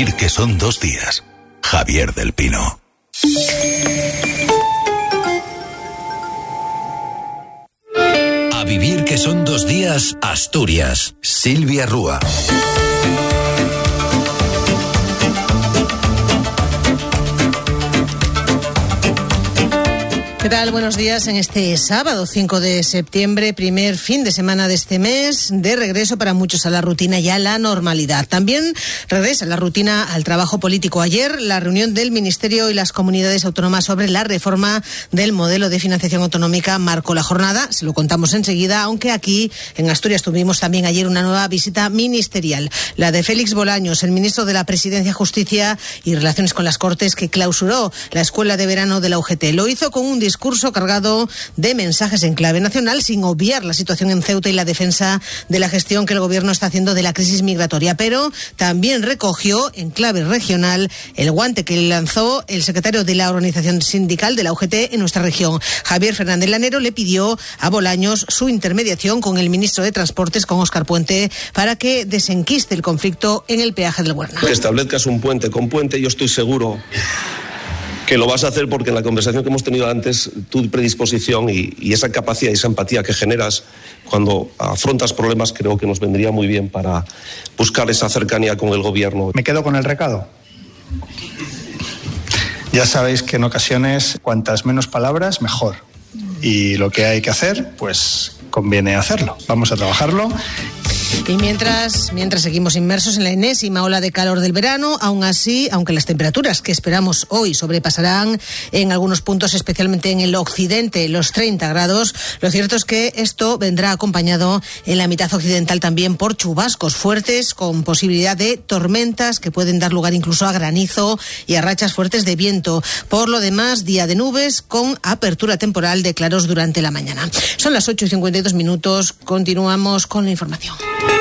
vivir que son 2 días. Javier del Pino. A vivir que son 2 días, Asturias. Silvia Rúa. ¿Qué tal? Buenos días en este sábado 5 de septiembre, primer fin de semana de este mes, de regreso para muchos a la rutina y a la normalidad. También regresa la rutina al trabajo político. Ayer, la reunión del Ministerio y las comunidades autónomas sobre la reforma del modelo de financiación autonómica marcó la jornada. Se lo contamos enseguida, aunque aquí en Asturias tuvimos también ayer una nueva visita ministerial. La de Félix Bolaños, el ministro de la Presidencia, Justicia y Relaciones con las Cortes, que clausuró la escuela de verano de la UGT. Lo hizo con un discurso cargado de mensajes en clave nacional, sin obviar la situación en Ceuta y la defensa de la gestión que el gobierno está haciendo de la crisis migratoria, pero también recogió en clave regional el guante que lanzó el secretario de la organización sindical de la UGT en nuestra región. Javier Fernández Lanero le pidió a Bolaños su intermediación con el ministro de Transportes, con Óscar Puente, para que desenquiste el conflicto en el peaje del Huerna. Que establezcas un puente con Puente, yo estoy seguro que lo vas a hacer, porque en la conversación que hemos tenido antes, tu predisposición y esa capacidad y esa empatía que generas cuando afrontas problemas, creo que nos vendría muy bien para buscar esa cercanía con el gobierno. Me quedo con el recado. Ya sabéis que en ocasiones cuantas menos palabras, mejor. Y lo que hay que hacer, pues conviene hacerlo. Vamos a trabajarlo. Y mientras seguimos inmersos en la enésima ola de calor del verano, aún así, aunque las temperaturas que esperamos hoy sobrepasarán en algunos puntos, especialmente en el occidente, los 30 grados, lo cierto es que esto vendrá acompañado en la mitad occidental también por chubascos fuertes, con posibilidad de tormentas que pueden dar lugar incluso a granizo y a rachas fuertes de viento. Por lo demás, día de nubes con apertura temporal de claros durante la mañana. Son las 8:52, continuamos con la información.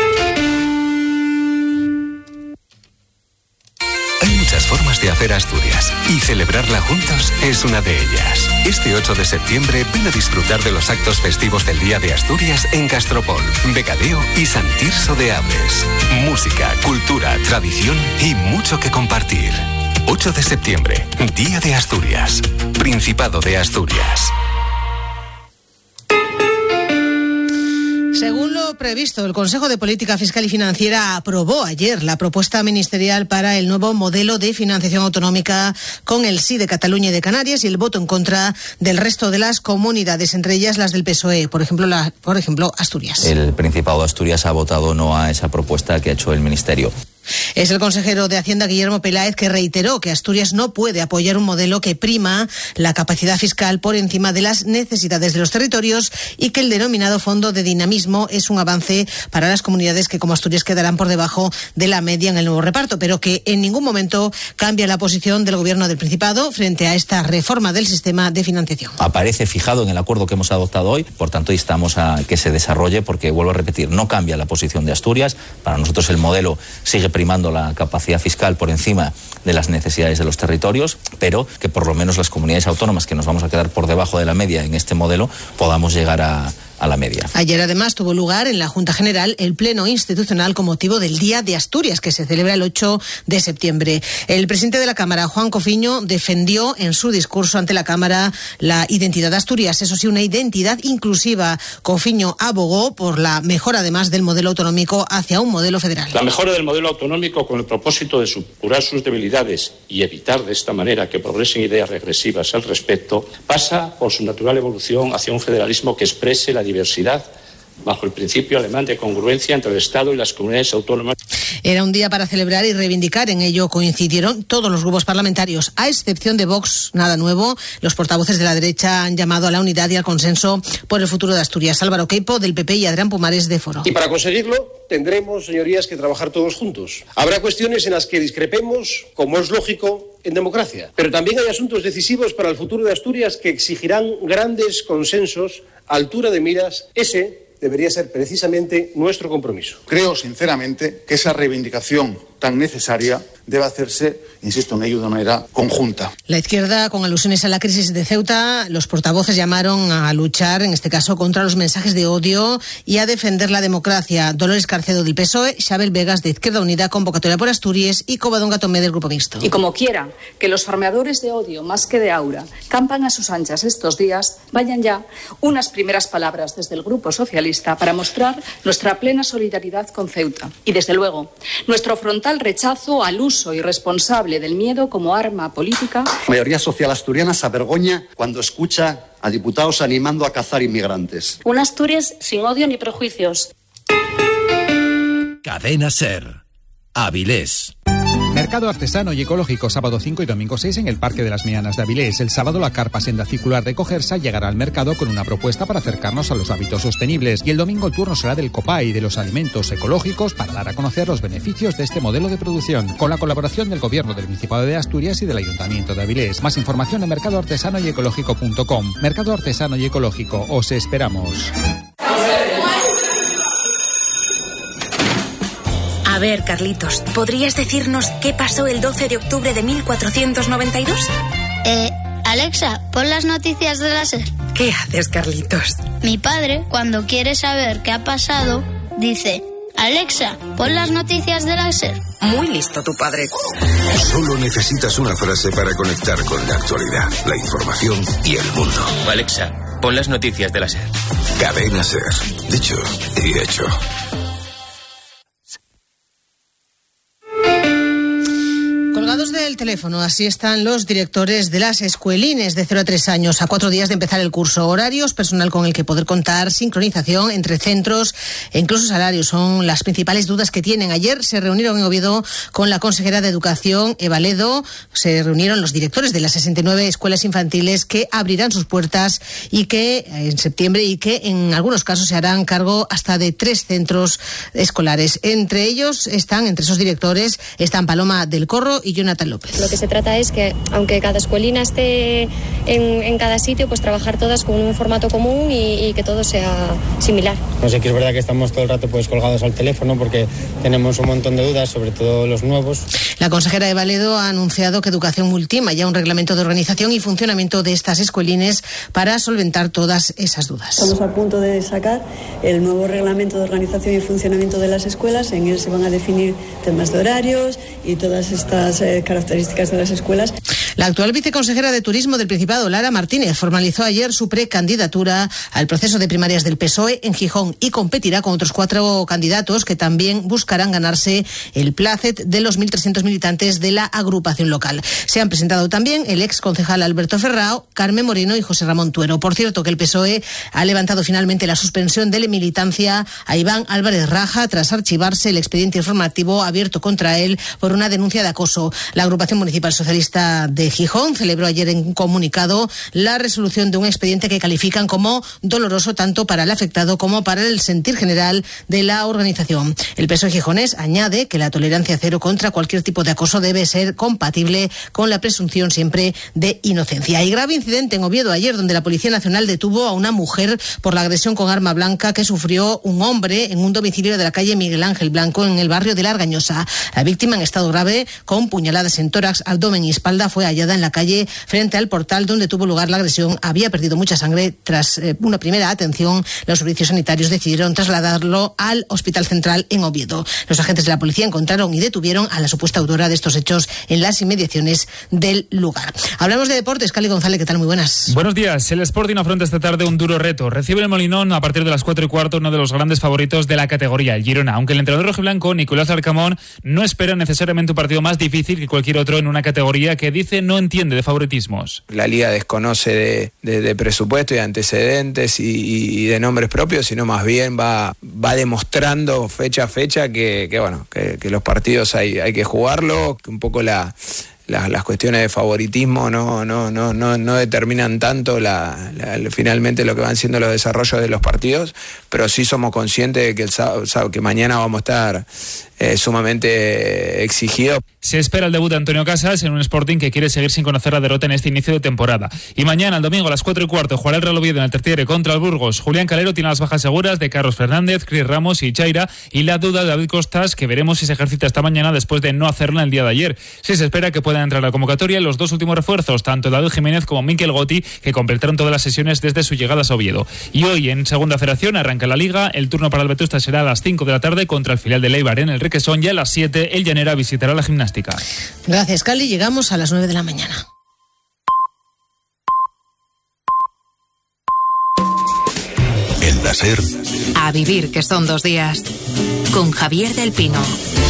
Hay muchas formas de hacer Asturias y celebrarla juntos es una de ellas. Este 8 de septiembre ven a disfrutar de los actos festivos del Día de Asturias en Castropol, Becadeo y San Tirso de Aves. Música, cultura, tradición y mucho que compartir. 8 de septiembre, Día de Asturias, Principado de Asturias. Según lo previsto, el Consejo de Política Fiscal y Financiera aprobó ayer la propuesta ministerial para el nuevo modelo de financiación autonómica, con el sí de Cataluña y de Canarias y el voto en contra del resto de las comunidades, entre ellas las del PSOE, por ejemplo Asturias. El Principado de Asturias ha votado no a esa propuesta que ha hecho el Ministerio. Es el consejero de Hacienda, Guillermo Peláez, que reiteró que Asturias no puede apoyar un modelo que prima la capacidad fiscal por encima de las necesidades de los territorios, y que el denominado Fondo de Dinamismo es un avance para las comunidades que, como Asturias, quedarán por debajo de la media en el nuevo reparto, pero que en ningún momento cambia la posición del Gobierno del Principado frente a esta reforma del sistema de financiación. Aparece fijado en el acuerdo que hemos adoptado hoy, por tanto instamos a que se desarrolle, porque, vuelvo a repetir, no cambia la posición de Asturias. Para nosotros el modelo sigue primando la capacidad fiscal por encima de las necesidades de los territorios, pero que por lo menos las comunidades autónomas, que nos vamos a quedar por debajo de la media en este modelo, podamos llegar a la media. Ayer además tuvo lugar en la Junta General el pleno institucional con motivo del Día de Asturias, que se celebra el 8 de septiembre. El presidente de la Cámara, Juan Cofiño, defendió en su discurso ante la Cámara la identidad de Asturias, eso sí, una identidad inclusiva. Cofiño abogó por la mejora además del modelo autonómico hacia un modelo federal. La mejora del modelo autonómico, con el propósito de supurar sus debilidades y evitar de esta manera que progresen ideas regresivas al respecto, pasa por su natural evolución hacia un federalismo que exprese la diversidad bajo el principio alemán de congruencia entre el Estado y las comunidades autónomas. Era un día para celebrar y reivindicar. En ello coincidieron todos los grupos parlamentarios, a excepción de Vox. Nada nuevo. Los portavoces de la derecha han llamado a la unidad y al consenso por el futuro de Asturias. Álvaro Queipo, del PP, y Adrián Pumares, de Foro. Y para conseguirlo tendremos, señorías, que trabajar todos juntos. Habrá cuestiones en las que discrepemos, como es lógico en democracia. Pero también hay asuntos decisivos para el futuro de Asturias que exigirán grandes consensos, altura de miras. Ese debería ser precisamente nuestro compromiso. Creo sinceramente que esa reivindicación tan necesaria debe hacerse, insisto en ello, de una manera conjunta. La izquierda, con alusiones a la crisis de Ceuta, los portavoces llamaron a luchar, en este caso, contra los mensajes de odio y a defender la democracia. Dolores Carcedo del PSOE, Xabel Vegas de Izquierda Unida, Convocatoria por Asturias y Covadonga Tomé del Grupo Mixto. Y como quiera que los farmeadores de odio, más que de aura, campan a sus anchas estos días, vayan ya unas primeras palabras desde el Grupo Socialista para mostrar nuestra plena solidaridad con Ceuta. Y desde luego, nuestro frontal rechazo al uso irresponsable del miedo como arma política. La mayoría social asturiana se avergoña cuando escucha a diputados animando a cazar inmigrantes. Una Asturias sin odio ni prejuicios. Cadena SER. Avilés. Mercado artesano y ecológico, sábado 5 y domingo 6 en el Parque de las Mianas de Avilés. El sábado la carpa senda circular de Cogersa llegará al mercado con una propuesta para acercarnos a los hábitos sostenibles. Y el domingo el turno será del COPA y de los alimentos ecológicos para dar a conocer los beneficios de este modelo de producción, con la colaboración del Gobierno del Principado de Asturias y del Ayuntamiento de Avilés. Más información en mercadoartesanoyecológico.com. Mercado Artesano y Ecológico, os esperamos. A ver, Carlitos, ¿podrías decirnos qué pasó el 12 de octubre de 1492? Alexa, pon las noticias de la SER. ¿Qué haces, Carlitos? Mi padre, cuando quiere saber qué ha pasado, dice: Alexa, pon las noticias de la SER. Muy listo tu padre. Solo necesitas una frase para conectar con la actualidad, la información y el mundo. Alexa, pon las noticias de la SER. Cadena SER. Dicho y hecho. Colgados del teléfono, así están los directores de las escuelines de 0 a 3 años, a 4 días de empezar el curso. Horarios, personal con el que poder contar, sincronización entre centros e incluso salarios son las principales dudas que tienen. Ayer se reunieron en Oviedo con la consejera de Educación, Eva Ledo. Se reunieron los directores de las 69 escuelas infantiles que abrirán sus puertas y que en septiembre y que en algunos casos se harán cargo hasta de 3 centros escolares. Entre esos directores están Paloma del Corro y Jonathan López. Lo que se trata es que, aunque cada escuelina esté en cada sitio, pues trabajar todas con un formato común y que todo sea similar. No sé, que es verdad que estamos todo el rato pues colgados al teléfono porque tenemos un montón de dudas, sobre todo los nuevos. La consejera Eva Ledo ha anunciado que Educación ultima ya un reglamento de organización y funcionamiento de estas escuelines para solventar todas esas dudas. Estamos a punto de sacar el nuevo reglamento de organización y funcionamiento de las escuelas. En él se van a definir temas de horarios y todas estas características de las escuelas. La actual viceconsejera de Turismo del Principado, Lara Martínez, formalizó ayer su precandidatura al proceso de primarias del PSOE en Gijón y competirá con otros 4 candidatos que también buscarán ganarse el plácet de los 1.300 militantes de la agrupación local. Se han presentado también el ex concejal Alberto Ferrao, Carmen Moreno y José Ramón Tuero. Por cierto, que el PSOE ha levantado finalmente la suspensión de la militancia a Iván Álvarez Raja tras archivarse el expediente informativo abierto contra él por una denuncia de acoso. La agrupación municipal socialista de Gijón celebró ayer en un comunicado la resolución de un expediente que califican como doloroso tanto para el afectado como para el sentir general de la organización. El PSOE gijonés añade que la tolerancia cero contra cualquier tipo de acoso debe ser compatible con la presunción siempre de inocencia. Y grave incidente en Oviedo ayer, donde la Policía Nacional detuvo a una mujer por la agresión con arma blanca que sufrió un hombre en un domicilio de la calle Miguel Ángel Blanco en el barrio de La Argañosa. La víctima, en estado grave, con puñaladas en tórax, abdomen y espalda, fue hallada en la calle frente al portal donde tuvo lugar la agresión. Había perdido mucha sangre. Tras una primera atención, los servicios sanitarios decidieron trasladarlo al Hospital Central en Oviedo. Los agentes de la policía encontraron y detuvieron a la supuesta autora de estos hechos en las inmediaciones del lugar. Hablamos de deportes. Cali González, ¿qué tal? Muy buenas. Buenos días. El Sporting afronta esta tarde un duro reto. Recibe el Molinón a partir de las 4:15, uno de los grandes favoritos de la categoría, el Girona. Aunque el entrenador rojiblanco, Nicolás Larcamón, no espera necesariamente un partido más difícil que cualquier otro en una categoría que dice no entiende de favoritismos. La Liga desconoce de presupuesto y de antecedentes y de nombres propios, sino más bien va demostrando fecha a fecha que los partidos hay que jugarlo, que un poco las cuestiones de favoritismo no determinan tanto finalmente lo que van siendo los desarrollos de los partidos, pero sí somos conscientes de que que mañana vamos a estar sumamente exigido. Se espera el debut de Antonio Casas en un Sporting que quiere seguir sin conocer la derrota en este inicio de temporada. Y mañana, el domingo, a las 4:15, jugará el Real Oviedo en el Tertiere contra el Burgos. Julián Calero tiene las bajas seguras de Carlos Fernández, Cris Ramos y Chaira, y la duda de David Costas, que veremos si se ejercita esta mañana después de no hacerlo en el día de ayer. Sí se espera que puedan entrar a la convocatoria los dos últimos refuerzos, tanto David Jiménez como Mikel Gotti, que completaron todas las sesiones desde su llegada a Oviedo. Y hoy, en Segunda Federación, arranca la Liga. El turno para el Vetusta será a las 5 de la tarde contra el filial de Eibar en el Requesón, y a las 7 el Llanera visitará la Gimnástica. Gracias, Cali. Llegamos a las 9 de la mañana. En la SER. A vivir, que son 2 días. Con Javier del Pino.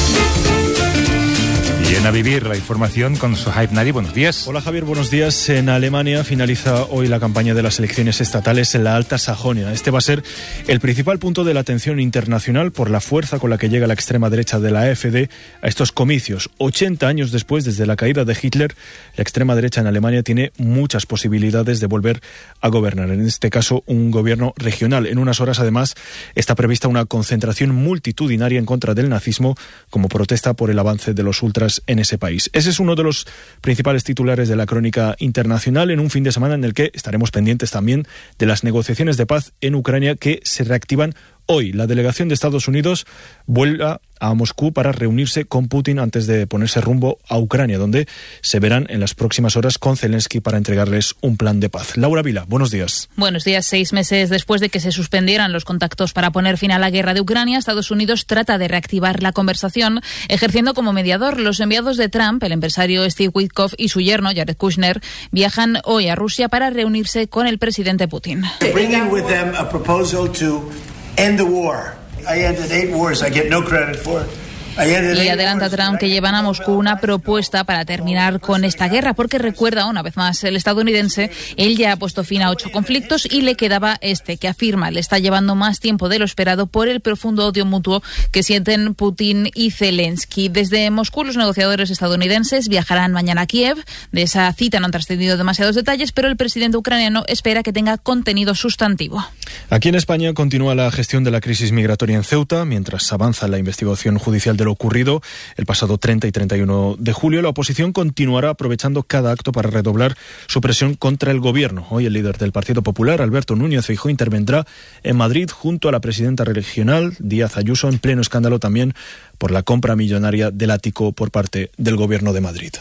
Y en A Vivir, la información con Sohaib Nadi. Buenos días. Hola Javier, buenos días. En Alemania finaliza hoy la campaña de las elecciones estatales en la Alta Sajonia. Este va a ser el principal punto de la atención internacional por la fuerza con la que llega la extrema derecha de la AfD a estos comicios. 80 años después, desde la caída de Hitler, la extrema derecha en Alemania tiene muchas posibilidades de volver a gobernar. En este caso, un gobierno regional. En unas horas, además, está prevista una concentración multitudinaria en contra del nazismo como protesta por el avance de los ultras en ese país. Ese es uno de los principales titulares de la crónica internacional en un fin de semana en el que estaremos pendientes también de las negociaciones de paz en Ucrania que se reactivan hoy. La delegación de Estados Unidos vuelve a Moscú para reunirse con Putin antes de ponerse rumbo a Ucrania, donde se verán en las próximas horas con Zelensky para entregarles un plan de paz. Laura Vila, buenos días. Buenos días. 6 meses después de que se suspendieran los contactos para poner fin a la guerra de Ucrania, Estados Unidos trata de reactivar la conversación, ejerciendo como mediador. Los enviados de Trump, el empresario Steve Witkoff y su yerno, Jared Kushner, viajan hoy a Rusia para reunirse con el presidente Putin. End the war. I ended 8 wars. I get no credit for it. Y adelanta Trump que llevan a Moscú una propuesta para terminar con esta guerra, porque recuerda una vez más el estadounidense, él ya ha puesto fin a 8 conflictos y le quedaba este, que afirma le está llevando más tiempo de lo esperado por el profundo odio mutuo que sienten Putin y Zelensky. Desde Moscú, los negociadores estadounidenses viajarán mañana a Kiev. De esa cita no han trascendido demasiados detalles, pero el presidente ucraniano espera que tenga contenido sustantivo. Aquí en España continúa la gestión de la crisis migratoria en Ceuta, mientras avanza la investigación judicial de lo ocurrido el pasado 30 y 31 de julio. La oposición continuará aprovechando cada acto para redoblar su presión contra el gobierno. Hoy el líder del Partido Popular, Alberto Núñez Feijóo, intervendrá en Madrid junto a la presidenta regional, Díaz Ayuso, en pleno escándalo también por la compra millonaria del ático por parte del gobierno de Madrid.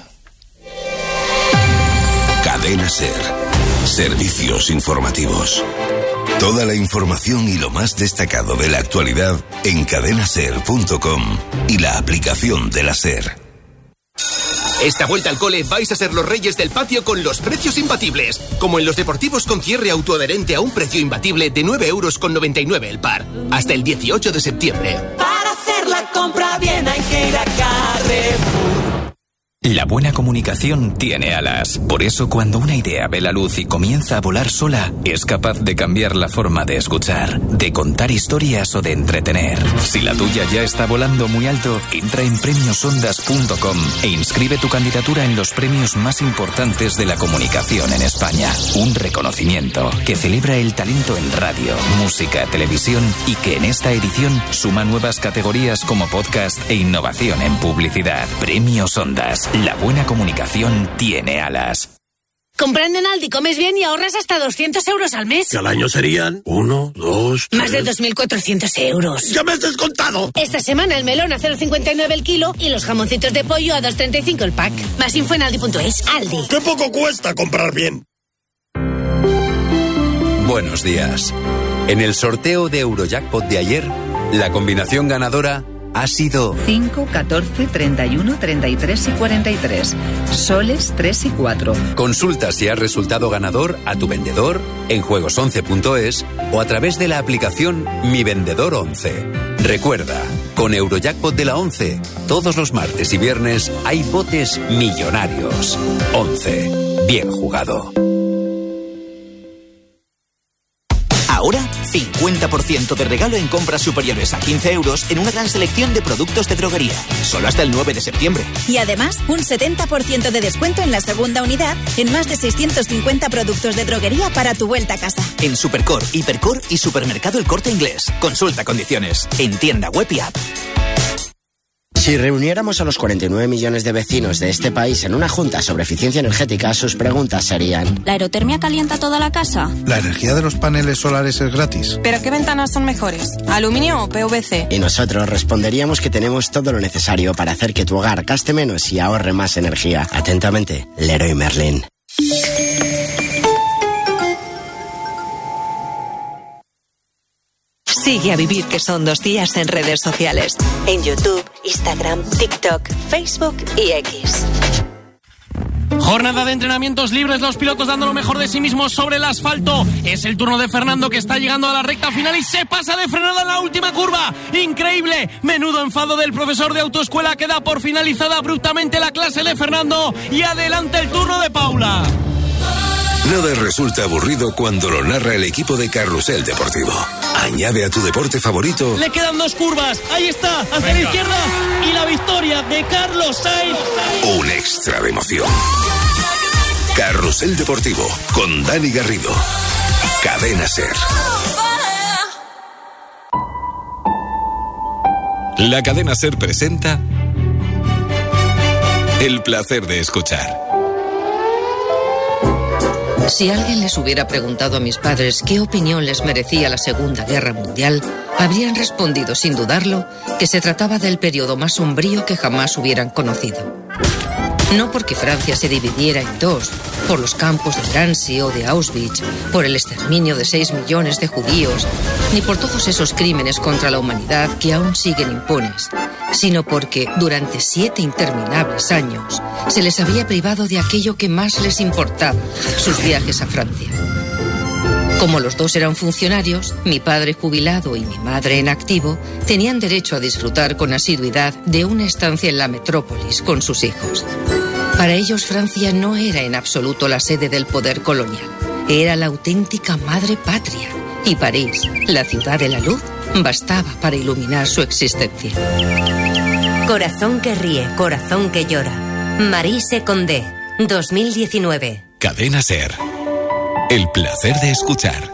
Cadena SER. Servicios informativos. Toda la información y lo más destacado de la actualidad en cadenaser.com y la aplicación de la SER. Esta vuelta al cole vais a ser los reyes del patio con los precios imbatibles. Como en los deportivos con cierre autoadherente a un precio imbatible de 9,99 € el par. Hasta el 18 de septiembre. Para hacer la compra bien hay que ir a Carrefour. La buena comunicación tiene alas. Por eso, cuando una idea ve la luz y comienza a volar sola, es capaz de cambiar la forma de escuchar, de contar historias o de entretener. Si la tuya ya está volando muy alto, entra en premiosondas.com e inscribe tu candidatura en los premios más importantes de la comunicación en España. Un reconocimiento que celebra el talento en radio, música, televisión y que en esta edición suma nuevas categorías como podcast e innovación en publicidad. Premios Ondas. La buena comunicación tiene alas. Comprando en Aldi comes bien y ahorras hasta 200 € al mes. Que al año serían 1, 2, 3... Más de 2.400 €. ¡Ya me has descontado! Esta semana el melón a 0,59 el kilo y los jamoncitos de pollo a 2,35 el pack. Más info en aldi.es. Aldi. ¡Qué poco cuesta comprar bien! Buenos días. En el sorteo de Eurojackpot de ayer, la combinación ganadora ha sido 5, 14, 31, 33 y 43. Soles 3 y 4. Consulta si has resultado ganador a tu vendedor en juegos11.es o a través de la aplicación Mi Vendedor 11. Recuerda, con Eurojackpot de la 11, todos los martes y viernes hay botes millonarios. 11. Bien jugado. Ahora, 50% de regalo en compras superiores a 15 € en una gran selección de productos de droguería. Solo hasta el 9 de septiembre. Y además, un 70% de descuento en la segunda unidad en más de 650 productos de droguería para tu vuelta a casa. En Supercor, Hipercor y Supermercado El Corte Inglés. Consulta condiciones en tienda web y app. Si reuniéramos a los 49 millones de vecinos de este país en una junta sobre eficiencia energética, sus preguntas serían: ¿la aerotermia calienta toda la casa? ¿La energía de los paneles solares es gratis? ¿Pero qué ventanas son mejores? ¿Aluminio o PVC? Y nosotros responderíamos que tenemos todo lo necesario para hacer que tu hogar gaste menos y ahorre más energía. Atentamente, Leroy Merlin. Sigue a Vivir que son 2 días en redes sociales. En YouTube, Instagram, TikTok, Facebook y X. Jornada de entrenamientos libres, los pilotos dando lo mejor de sí mismos sobre el asfalto. Es el turno de Fernando, que está llegando a la recta final y se pasa de frenada en la última curva. ¡Increíble! Menudo enfado del profesor de autoescuela, que da por finalizada abruptamente la clase de Fernando. Y adelante el turno de Paula. Nada resulta aburrido cuando lo narra el equipo de Carrusel Deportivo. Añade a tu deporte favorito. Le quedan 2 curvas. Ahí está, hacia la izquierda. Y la victoria de Carlos Sainz. Un extra de emoción. Carrusel Deportivo con Dani Garrido. Cadena SER. La Cadena SER presenta El placer de escuchar. Si alguien les hubiera preguntado a mis padres qué opinión les merecía la Segunda Guerra Mundial, habrían respondido sin dudarlo que se trataba del periodo más sombrío que jamás hubieran conocido. No porque Francia se dividiera en 2, por los campos de Drancy o de Auschwitz, por el exterminio de 6 millones de judíos, ni por todos esos crímenes contra la humanidad que aún siguen impunes, sino porque durante 7 interminables años se les había privado de aquello que más les importaba, sus viajes a Francia. Como los 2 eran funcionarios, mi padre jubilado y mi madre en activo tenían derecho a disfrutar con asiduidad de una estancia en la metrópolis con sus hijos. Para ellos, Francia no era en absoluto la sede del poder colonial. Era la auténtica madre patria. Y París, la ciudad de la luz, bastaba para iluminar su existencia. Corazón que ríe, corazón que llora. Maryse Condé, 2019. Cadena SER. El placer de escuchar.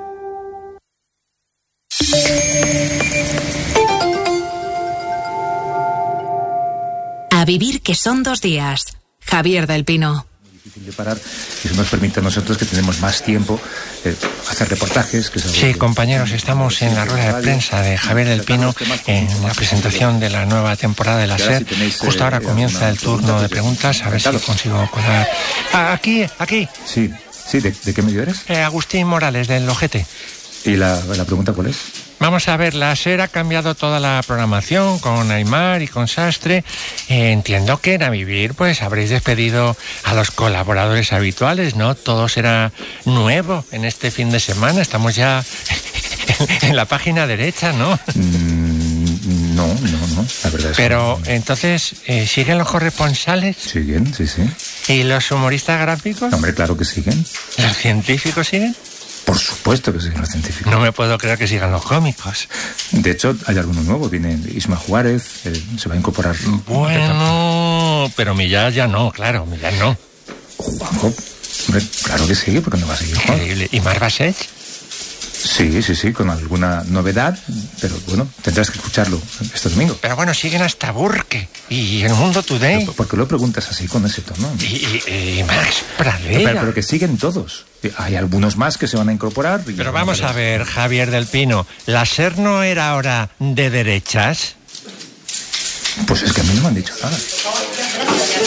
A vivir que son 2 días. Javier del Pino. De parar, y eso nos permite a nosotros, que tenemos más tiempo, hacer reportajes. Sí, compañeros, estamos en la rueda de prensa de Javier del Pino en la presentación de la nueva temporada de la SER. Justo ahora comienza el turno de preguntas, a ver si consigo colar. Aquí. Sí, ¿de qué medio eres? Agustín Morales, del Ojete. ¿Y la pregunta cuál es? Vamos a ver, la SER ha cambiado toda la programación con Aymar y con Sastre. Entiendo que en A Vivir pues habréis despedido a los colaboradores habituales, ¿no? Todo será nuevo en este fin de semana. Estamos ya en la página derecha, ¿no? No, la verdad es Pero que... entonces, ¿siguen los corresponsales? Siguen, sí. ¿Y los humoristas gráficos? Hombre, claro que siguen. ¿Los científicos siguen? Por supuesto que siguen los científicos. No me puedo creer que sigan los cómicos. De hecho, hay alguno nuevo. Viene Isma Juárez, se va a incorporar... Bueno, pero Millán ya no, claro, Millán no. Juanjo, hombre, claro que sigue, porque no va a seguir Juan. Increíble. ¿Y Mar Basech? Sí, con alguna novedad, pero bueno, tendrás que escucharlo este domingo. Pero bueno, siguen hasta Burke y El Mundo Today. ¿Por qué lo preguntas así, con ese tono? Y Max Pradera. Pero que siguen todos. Hay algunos más que se van a incorporar. Pero vamos a ver, Javier del Pino, ¿la SER no era ahora de derechas? Pues es que a mí no me han dicho nada.